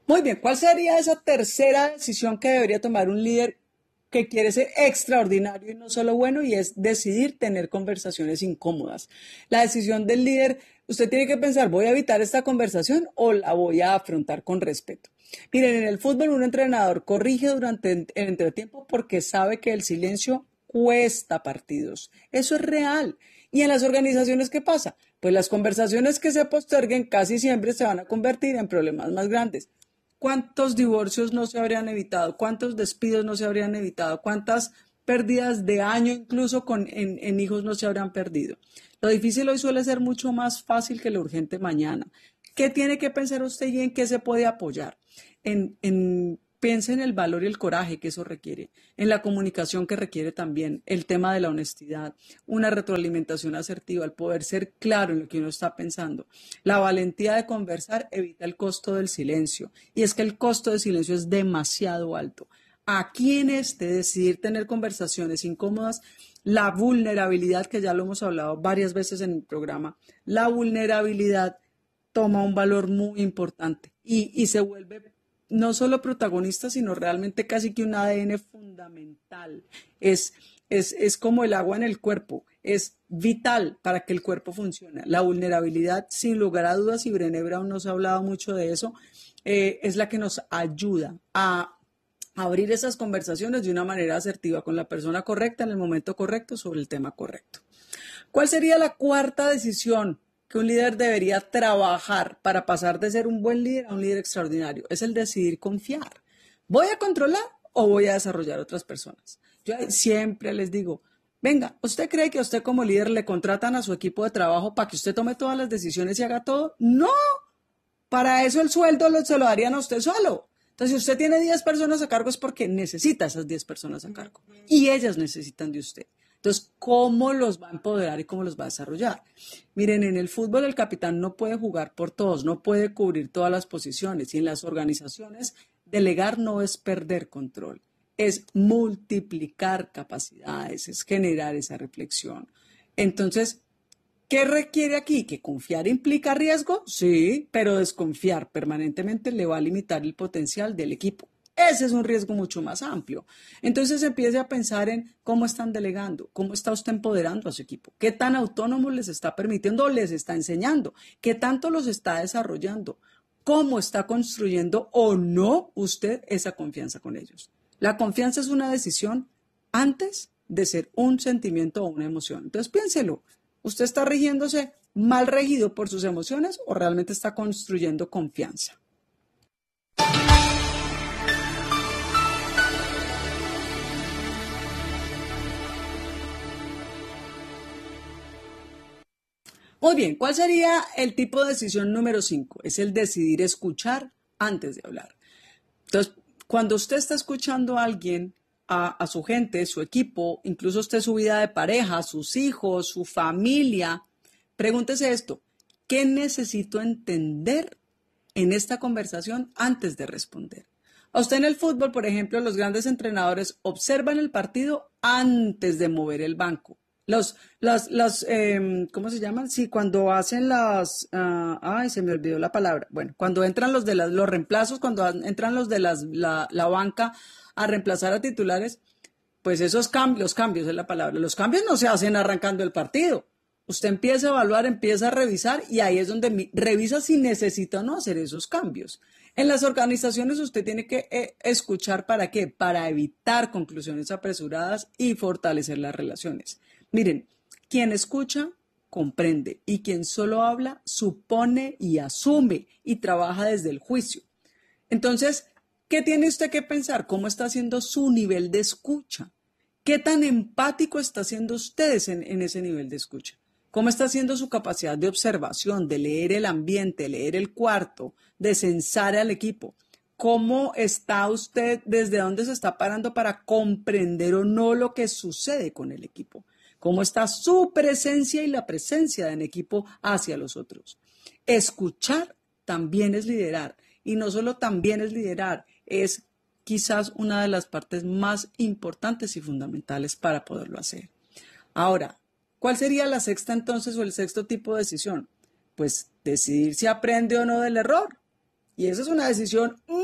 Muy bien, ¿cuál sería esa tercera decisión que debería tomar un líder que quiere ser extraordinario y no solo bueno? Y es decidir tener conversaciones incómodas. La decisión del líder, usted tiene que pensar, ¿voy a evitar esta conversación o la voy a afrontar con respeto? Miren, en el fútbol un entrenador corrige durante el entretiempo porque sabe que el silencio cuesta partidos. Eso es real. ¿Y en las organizaciones qué pasa? Pues las conversaciones que se posterguen casi siempre se van a convertir en problemas más grandes. ¿Cuántos divorcios no se habrían evitado? ¿Cuántos despidos no se habrían evitado? ¿Cuántas pérdidas de año incluso en hijos no se habrían perdido? Lo difícil hoy suele ser mucho más fácil que lo urgente mañana. ¿Qué tiene que pensar usted y en qué se puede apoyar? Piense en el valor y el coraje que eso requiere, en la comunicación que requiere también, el tema de la honestidad, una retroalimentación asertiva, el poder ser claro en lo que uno está pensando. La valentía de conversar evita el costo del silencio, y es que el costo del silencio es demasiado alto. Aquí en decidir tener conversaciones incómodas, la vulnerabilidad, que ya lo hemos hablado varias veces en el programa, la vulnerabilidad toma un valor muy importante y se vuelve no solo protagonista, sino realmente casi que un ADN fundamental. Es como el agua en el cuerpo, es vital para que el cuerpo funcione. La vulnerabilidad, sin lugar a dudas, y Brené Brown nos ha hablado mucho de eso, es la que nos ayuda a abrir esas conversaciones de una manera asertiva con la persona correcta en el momento correcto sobre el tema correcto. ¿Cuál sería la cuarta decisión que un líder debería trabajar para pasar de ser un buen líder a un líder extraordinario? Es el decidir confiar. ¿Voy a controlar o voy a desarrollar otras personas? Yo siempre les digo, venga, ¿usted cree que a usted como líder le contratan a su equipo de trabajo para que usted tome todas las decisiones y haga todo? No, para eso el sueldo se lo darían a usted solo. Entonces, si usted tiene 10 personas a cargo es porque necesita esas 10 personas a cargo y ellas necesitan de usted. Entonces, ¿cómo los va a empoderar y cómo los va a desarrollar? Miren, en el fútbol el capitán no puede jugar por todos, no puede cubrir todas las posiciones, y en las organizaciones delegar no es perder control, es multiplicar capacidades, es generar esa reflexión. Entonces, ¿qué requiere aquí? ¿Que confiar implica riesgo? Sí, pero desconfiar permanentemente le va a limitar el potencial del equipo. Ese es un riesgo mucho más amplio. Entonces empiece a pensar en cómo están delegando, cómo está usted empoderando a su equipo, qué tan autónomos les está permitiendo o les está enseñando, qué tanto los está desarrollando, cómo está construyendo o no usted esa confianza con ellos. La confianza es una decisión antes de ser un sentimiento o una emoción. Entonces piénselo, ¿usted está rigiéndose mal regido por sus emociones o realmente está construyendo confianza? Muy bien, ¿cuál sería el tipo de decisión número 5? Es el decidir escuchar antes de hablar. Entonces, cuando usted está escuchando a alguien, a su gente, su equipo, incluso usted su vida de pareja, sus hijos, su familia, pregúntese esto, ¿qué necesito entender en esta conversación antes de responder? A usted en el fútbol, por ejemplo, los grandes entrenadores observan el partido antes de mover el banco. ¿Cómo se llaman? Sí, cuando hacen ay, se me olvidó la palabra. Bueno, cuando entran los reemplazos, cuando entran los de la banca a reemplazar a titulares, pues esos cambios, los cambios es la palabra. Los cambios no se hacen arrancando el partido. Usted empieza a evaluar, empieza a revisar y ahí es donde revisa si necesita o no hacer esos cambios. En las organizaciones usted tiene que escuchar ¿para qué? Para evitar conclusiones apresuradas y fortalecer las relaciones. Miren, quien escucha comprende y quien solo habla supone y asume y trabaja desde el juicio. Entonces, ¿qué tiene usted que pensar? ¿Cómo está haciendo su nivel de escucha? ¿Qué tan empático está haciendo ustedes en ese nivel de escucha? ¿Cómo está haciendo su capacidad de observación, de leer el ambiente, leer el cuarto, de censar al equipo? ¿Cómo está usted, desde dónde se está parando para comprender o no lo que sucede con el equipo? ¿Cómo está su presencia y la presencia del equipo hacia los otros? Escuchar también es liderar. Y no solo también es liderar, es quizás una de las partes más importantes y fundamentales para poderlo hacer. Ahora, ¿cuál sería la sexta entonces o el sexto tipo de decisión? Pues decidir si aprende o no del error. Y esa es una decisión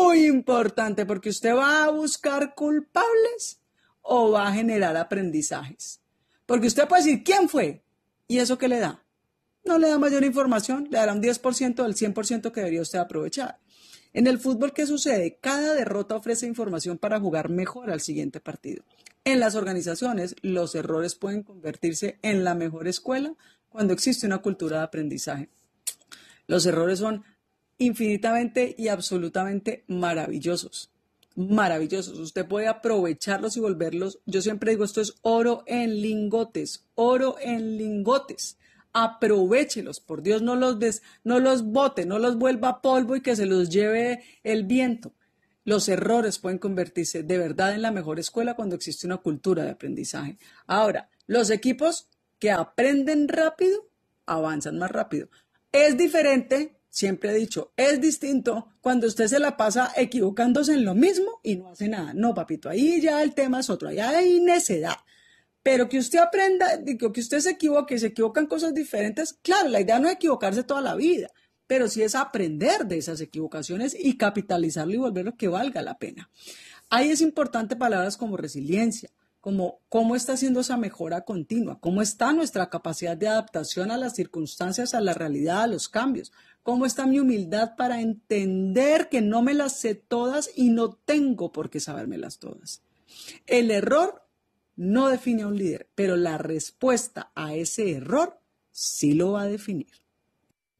muy importante porque usted va a buscar culpables o va a generar aprendizajes. Porque usted puede decir, ¿quién fue? ¿Y eso qué le da? No le da mayor información, le dará un 10% del 100% que debería usted aprovechar. En el fútbol, ¿qué sucede? Cada derrota ofrece información para jugar mejor al siguiente partido. En las organizaciones, los errores pueden convertirse en la mejor escuela cuando existe una cultura de aprendizaje. Los errores son infinitamente y absolutamente maravillosos. Maravillosos. Usted puede aprovecharlos y volverlos. Yo siempre digo, esto es oro en lingotes, oro en lingotes. Aprovéchelos, por Dios, no los bote, no los vuelva polvo y que se los lleve el viento. Los errores pueden convertirse de verdad en la mejor escuela cuando existe una cultura de aprendizaje. Ahora, los equipos que aprenden rápido avanzan más rápido. Es diferente, siempre he dicho, es distinto cuando usted se la pasa equivocándose en lo mismo y no hace nada. No, papito, ahí ya el tema es otro, allá hay necedad. Pero que usted aprenda, digo, que usted se equivoque, se equivocan cosas diferentes, claro, la idea no es equivocarse toda la vida, pero sí es aprender de esas equivocaciones y capitalizarlo y volverlo que valga la pena. Ahí es importante palabras como resiliencia, como cómo está haciendo esa mejora continua, cómo está nuestra capacidad de adaptación a las circunstancias, a la realidad, a los cambios, cómo está mi humildad para entender que no me las sé todas y no tengo por qué sabérmelas todas. El error no define a un líder, pero la respuesta a ese error sí lo va a definir.